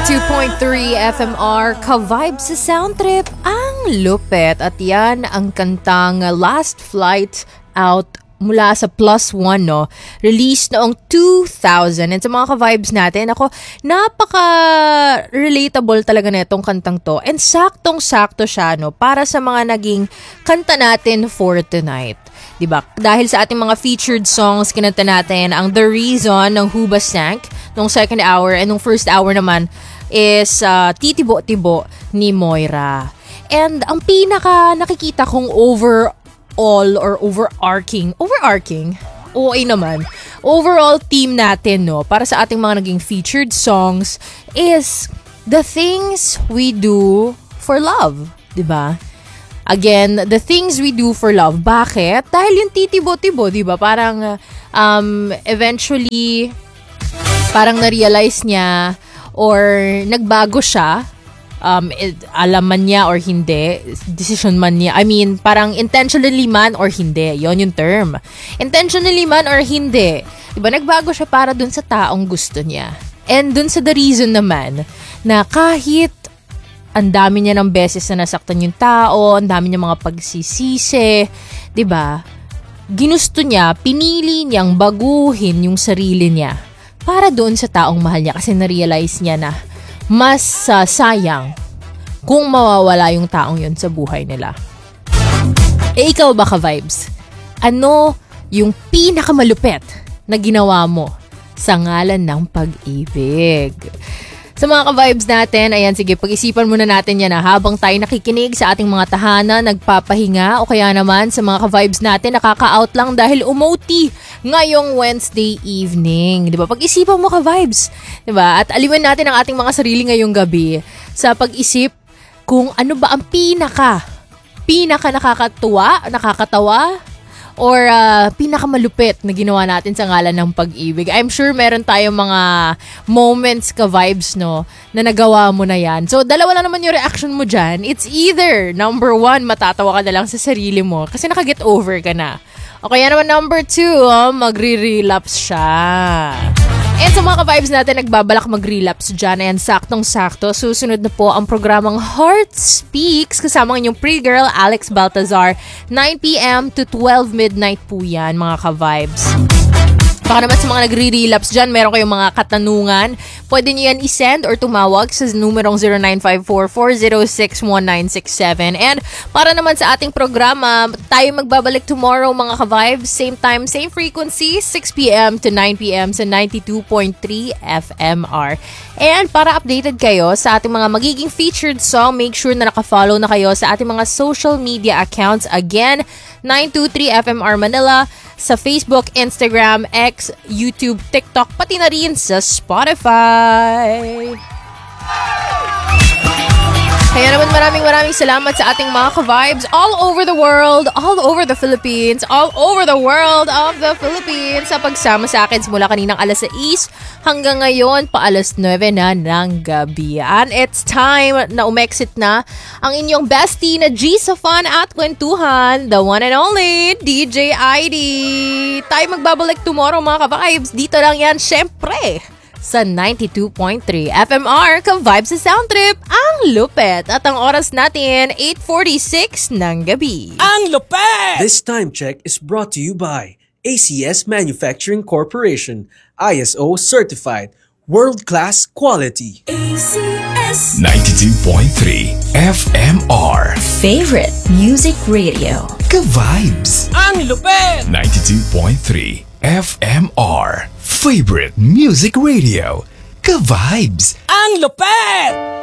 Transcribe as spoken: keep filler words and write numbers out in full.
ninety-two point three F M R, ka-vibes sa sound trip, ang lupet. At yan ang kantang Last Flight Out mula sa Plus One, no? Released noong two thousand. And sa mga ka-vibes natin, ako, napaka-relatable talaga na itong kantang to. And saktong-sakto siya, no? Para sa mga naging kanta natin for tonight. Diba? Dahil sa ating mga featured songs, kinanta natin ang The Reason ng Huba Stank nung second hour, and nung first hour naman is uh, Titibo-Tibo ni Moira. And ang pinaka nakikita kong overall or overarching, overarching, O A naman, overall theme natin, no, para sa ating mga naging featured songs is the things we do for love. Diba? Again, the things we do for love. Bakit? Dahil yung titibo-tibo, di ba? Parang um, eventually, parang na-realize niya or nagbago siya. Um, alam man niya or hindi. Decision man niya. I mean, parang intentionally man or hindi. Yon yung term. Intentionally man or hindi. Di ba? Nagbago siya para dun sa taong gusto niya. And dun sa the reason naman na kahit ang dami niya ng beses na nasaktan yung tao, ang dami niya mga pagsisisi, 'di ba? Ginusto niya, pinili niyang baguhin yung sarili niya para doon sa taong mahal niya kasi na-realize niya na mas uh, sayang kung mawawala yung taong yun sa buhay nila. Eh ikaw ba ka-vibes? Ano yung pinakamalupet na ginawa mo sa ngalan ng pag-ibig? Sa mga ka-vibes natin, ayan, sige, pag-isipan muna natin yan na habang tayo nakikinig sa ating mga tahanan, nagpapahinga, o kaya naman sa mga ka-vibes natin, nakaka-out lang dahil umoti ngayong Wednesday evening. Diba? Pag-isipan mo ka-vibes. Diba? At aliwan natin ang ating mga sarili ngayong gabi sa pag-isip kung ano ba ang pinaka, pinaka nakakatuwa, nakakatawa, or uh, pinakamalupit na ginawa natin sa ngalan ng pag-ibig. I'm sure meron tayong mga moments ka-vibes, no, na nagawa mo na yan. So, dalawa lang naman yung reaction mo dyan. It's either, number one, matatawa ka na lang sa sarili mo kasi nakaget over ka na. O kaya naman number two, oh, magre-relapse siya. And sa mga ka-vibes natin, nagbabalak mag-relapse dyan. Ayan, saktong-sakto. Susunod na po ang programang Heart Speaks kasama ng inyong pre-girl, Alex Baltazar. nine p.m. to twelve midnight po yan, mga ka-vibes. Baka naman sa mga nagre-relapse dyan, meron kayong mga katanungan. Pwede nyo yan isend or tumawag sa numerong zero nine five four, four zero six, one nine six seven. And para naman sa ating programa, tayo magbabalik tomorrow, mga ka-vibes. Same time, same frequency, six p.m. to nine p.m. sa ninety-two point three F M R. And para updated kayo sa ating mga magiging featured song, make sure na nakafollow na kayo sa ating mga social media accounts. Again, nine two three F M R Manila sa Facebook, Instagram, X, YouTube, TikTok, pati na rin sa Spotify. Kaya naman maraming maraming salamat sa ating mga ka-vibes all over the world, all over the Philippines, all over the world of the Philippines sa pagsama sa akin simula kaninang alas sais hanggang ngayon pa alas nuwebe na ng gabi. And it's time na umexit na ang inyong bestie na G sa fun at kwentuhan, the one and only D J I D. Tayo magbabalik tomorrow, mga ka-vibes. Dito lang yan, syempre, sa ninety-two point three F M R, ka-vibes sa sound trip, ang lupet. At ang oras natin, eight forty-six ng gabi. Ang lupet! This time check is brought to you by A C S Manufacturing Corporation, I S O certified, world-class quality. A C S ninety-two point three F M R, favorite music radio. ka-vibes. Ang lupet! ninety-two point three F M R, favorite music radio. ka-vibes. Ang lupet!